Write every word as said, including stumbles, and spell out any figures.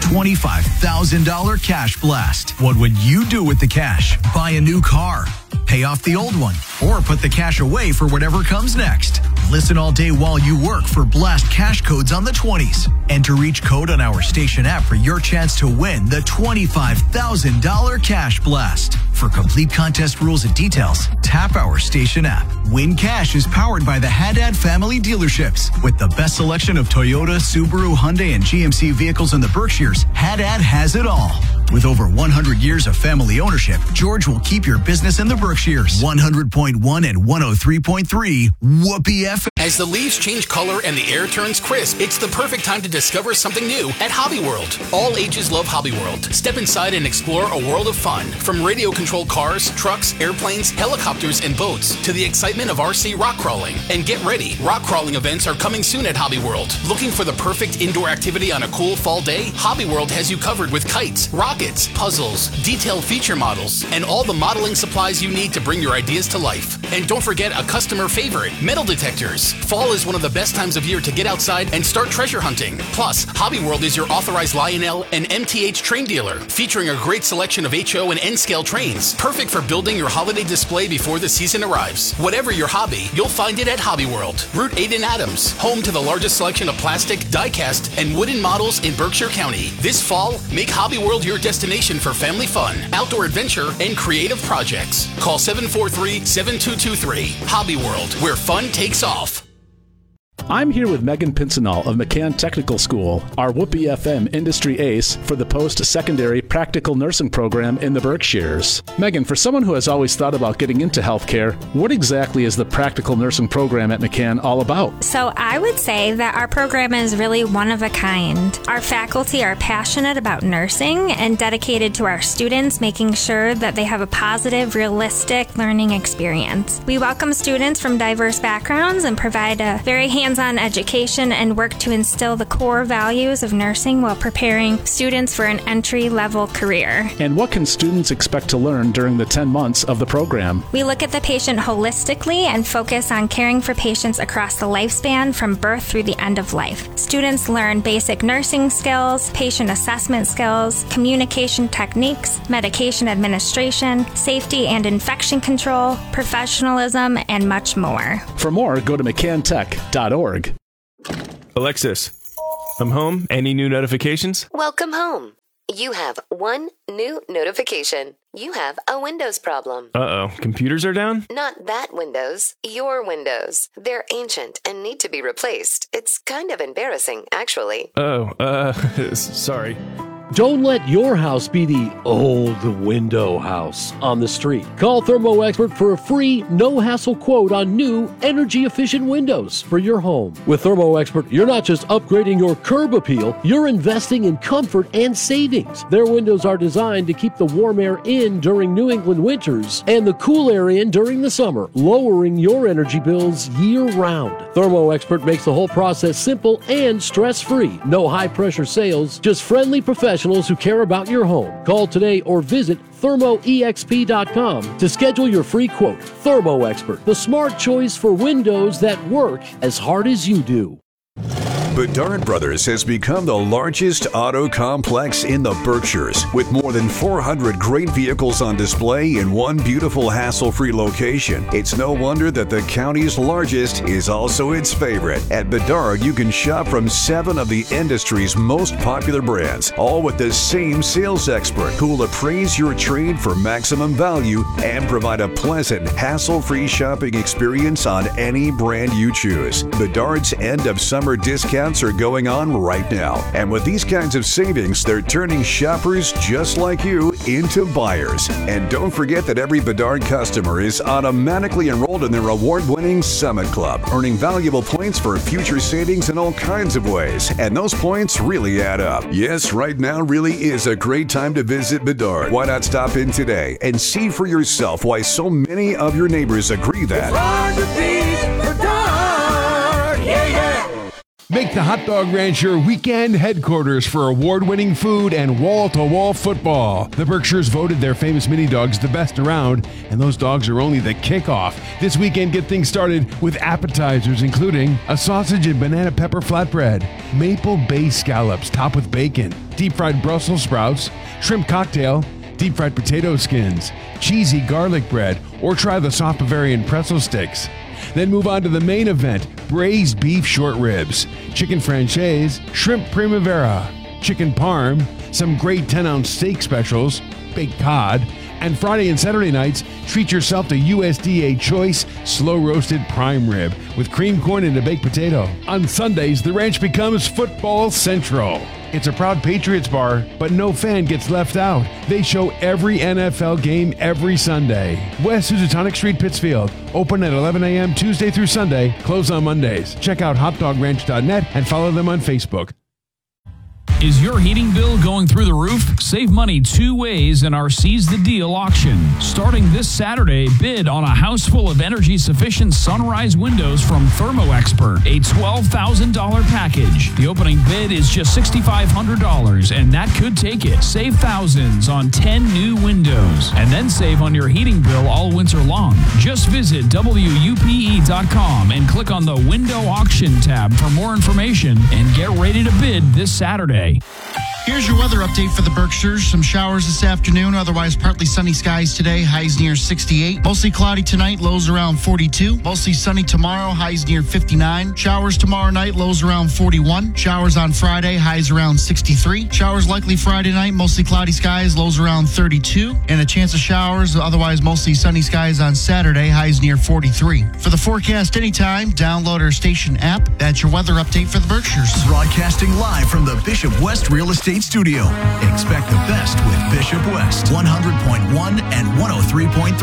twenty-five thousand dollars cash blast. What would you do with the cash? Buy a new car, pay off the old one, or put the cash away for whatever comes next? Listen all day while you work for Blast cash codes on the twenties. Enter each code on our station app for your chance to win the twenty-five thousand dollars cash blast. For complete contest rules and details, tap our station app. Win Cash is powered by the Haddad family dealerships. With the best selection of Toyota, Subaru, Hyundai, and G M C vehicles in the Berkshires, Haddad has it all. With over one hundred years of family ownership, George will keep your business in the Berkshires. one hundred point one and one oh three point three, Whoopee F M. As the leaves change color and the air turns crisp, it's the perfect time to discover something new at Hobby World. All ages love Hobby World. Step inside and explore a world of fun. From radio-controlled cars, trucks, airplanes, helicopters, and boats to the excitement of R C rock crawling. And get ready, rock crawling events are coming soon at Hobby World. Looking for the perfect indoor activity on a cool fall day? Hobby World has you covered with kites, rockets, puzzles, detailed feature models, and all the modeling supplies you need to bring your ideas to life. And don't forget a customer favorite, metal detectors. Fall is one of the best times of year to get outside and start treasure hunting. Plus, Hobby World is your authorized Lionel and M T H train dealer, featuring a great selection of H O and N-scale trains, perfect for building your holiday display before the season arrives. Whatever your hobby, you'll find it at Hobby World. Route eight in Adams, home to the largest selection of plastic, die-cast, and wooden models in Berkshire County. This fall, make Hobby World your destination for family fun, outdoor adventure, and creative projects. Call seven four three, seven two two three. Hobby World, where fun takes off. I'm here with Megan Pincinall of McCann Technical School, our Whoopee F M industry ace for the post-secondary practical nursing program in the Berkshires. Megan, for someone who has always thought about getting into healthcare, what exactly is the practical nursing program at McCann all about? So I would say that our program is really one of a kind. Our faculty are passionate about nursing and dedicated to our students, making sure that they have a positive, realistic learning experience. We welcome students from diverse backgrounds and provide a very hands-on on education and work to instill the core values of nursing while preparing students for an entry-level career. And what can students expect to learn during the ten months of the program? We look at the patient holistically and focus on caring for patients across the lifespan from birth through the end of life. Students learn basic nursing skills, patient assessment skills, communication techniques, medication administration, safety and infection control, professionalism, and much more. For more, go to mccann tech dot org. Alexis, I'm home. Any new notifications? Welcome home. You have one new notification. You have a Windows problem. Uh-oh. Computers are down? Not that Windows. Your Windows. They're ancient and need to be replaced. It's kind of embarrassing, actually. Oh, uh, sorry. Don't let your house be the old window house on the street. Call Thermo Expert for a free, no-hassle quote on new, energy-efficient windows for your home. With Thermo Expert, you're not just upgrading your curb appeal, you're investing in comfort and savings. Their windows are designed to keep the warm air in during New England winters and the cool air in during the summer, lowering your energy bills year-round. Thermo Expert makes the whole process simple and stress-free. No high-pressure sales, just friendly professionals who care about your home. Call today or visit thermo e x p dot com to schedule your free quote. Thermo Expert, the smart choice for windows that work as hard as you do. Bedard Brothers has become the largest auto complex in the Berkshires, with more than four hundred great vehicles on display in one beautiful hassle-free location. It's no wonder that the county's largest is also its favorite. At Bedard, you can shop from seven of the industry's most popular brands, all with the same sales expert who will appraise your trade for maximum value and provide a pleasant, hassle-free shopping experience on any brand you choose. Bedard's end-of-summer discounts are going on right now. And with these kinds of savings, they're turning shoppers just like you into buyers. And don't forget that every Bedard customer is automatically enrolled in their award-winning Summit Club, earning valuable points for future savings in all kinds of ways. And those points really add up. Yes, right now really is a great time to visit Bedard. Why not stop in today and see for yourself why so many of your neighbors agree that it's hard to beat Bedard. Yeah, yeah. Make the Hot Dog Ranch your weekend headquarters for award-winning food and wall-to-wall football. The Berkshires voted their famous mini dogs the best around, and those dogs are only the kickoff. This weekend, get things started with appetizers, including a sausage and banana pepper flatbread, maple bay scallops topped with bacon, deep-fried Brussels sprouts, shrimp cocktail, deep-fried potato skins, cheesy garlic bread, or try the soft Bavarian pretzel sticks. Then move on to the main event, braised beef short ribs, chicken franchise, shrimp primavera, chicken parm, some great ten-ounce steak specials, baked cod, and Friday and Saturday nights, treat yourself to U S D A Choice slow-roasted prime rib with cream corn and a baked potato. On Sundays, the ranch becomes Football Central. It's a proud Patriots bar, but no fan gets left out. They show every N F L game every Sunday. West Housatonic Street, Pittsfield. Open at eleven a.m. Tuesday through Sunday. Close on Mondays. Check out hot dog ranch dot net and follow them on Facebook. Is your heating bill going through the roof? Save money two ways in our Seize the Deal auction. Starting this Saturday, bid on a house full of energy-sufficient sunrise windows from ThermoExpert, a twelve thousand dollars package. The opening bid is just six thousand five hundred dollars, and that could take it. Save thousands on ten new windows, and then save on your heating bill all winter long. Just visit W U P E dot com and click on the Window Auction tab for more information, and get ready to bid this Saturday. Here's your weather update for the Berkshires. Some showers this afternoon, otherwise partly sunny skies today, highs near sixty-eight. Mostly cloudy tonight, lows around forty-two. Mostly sunny tomorrow, highs near fifty-nine. Showers tomorrow night, lows around forty-one. Showers on Friday, highs around sixty-three. Showers likely Friday night, mostly cloudy skies, lows around thirty-two. And a chance of showers, otherwise mostly sunny skies on Saturday, highs near forty-three. For the forecast anytime, download our station app. That's your weather update for the Berkshires. Broadcasting live from the Bishop West Real Estate Studio. Expect the best with Bishop West, one hundred point one and one oh three point three.